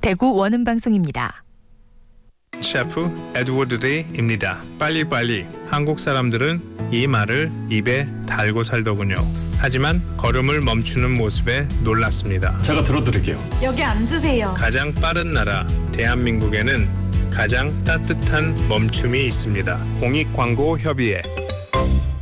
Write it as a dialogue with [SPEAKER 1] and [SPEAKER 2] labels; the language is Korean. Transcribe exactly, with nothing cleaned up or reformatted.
[SPEAKER 1] 대구 원음방송입니다.
[SPEAKER 2] 셰프 에드워드 데이입니다. 빨리빨리. 한국 사람들은 이 말을 입에 달고 살더군요. 하지만 걸음을 멈추는 모습에 놀랐습니다.
[SPEAKER 3] 제가 들어드릴게요.
[SPEAKER 4] 여기 앉으세요.
[SPEAKER 2] 가장 빠른 나라 대한민국에는 가장 따뜻한 멈춤이 있습니다. 공익광고협의회